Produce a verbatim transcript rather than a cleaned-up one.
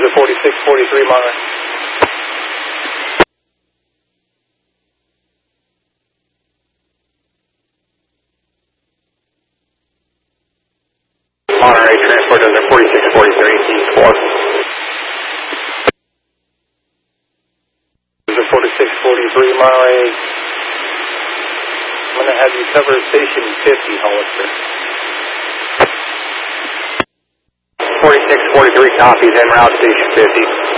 Cruiser forty-six forty-three Monterey. Monterey, transport Desert forty-six forty-three, East four. Cruiser forty-six forty-three Monterey. I'm going to have you cover station fifty, Hollister. forty-six forty-three copies, en route station fifty.